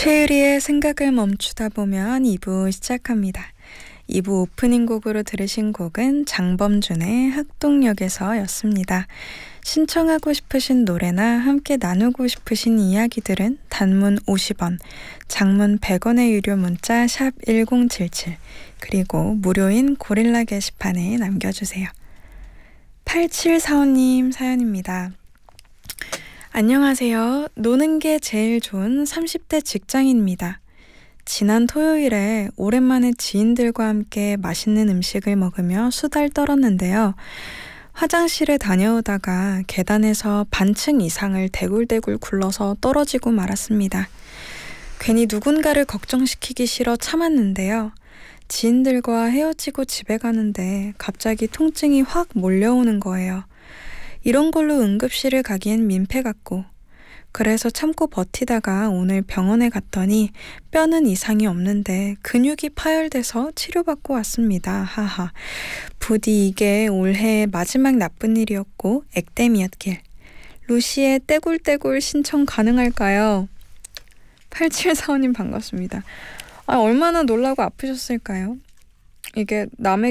최유리의 생각을 멈추다 보면 2부 시작합니다. 2부 오프닝 곡으로 들으신 곡은 장범준의 학동역에서였습니다. 신청하고 싶으신 노래나 함께 나누고 싶으신 이야기들은 단문 50원, 장문 100원의 유료 문자 샵 1077 그리고 무료인 고릴라 게시판에 남겨주세요. 8745님 사연입니다. 안녕하세요. 노는 게 제일 좋은 30대 직장인입니다. 지난 토요일에 오랜만에 지인들과 함께 맛있는 음식을 먹으며 수다를 떨었는데요. 화장실에 다녀오다가 계단에서 반층 이상을 대굴대굴 굴러서 떨어지고 말았습니다. 괜히 누군가를 걱정시키기 싫어 참았는데요. 지인들과 헤어지고 집에 가는데 갑자기 통증이 확 몰려오는 거예요. 이런 걸로 응급실을 가기엔 민폐 같고, 그래서 참고 버티다가 오늘 병원에 갔더니 뼈는 이상이 없는데 근육이 파열돼서 치료받고 왔습니다. 하하. 부디 이게 올해의 마지막 나쁜 일이었고 액땜이었길. 루시의 떼굴떼굴 신청 가능할까요? 8745님 반갑습니다. 얼마나 놀라고 아프셨을까요? 이게 남에게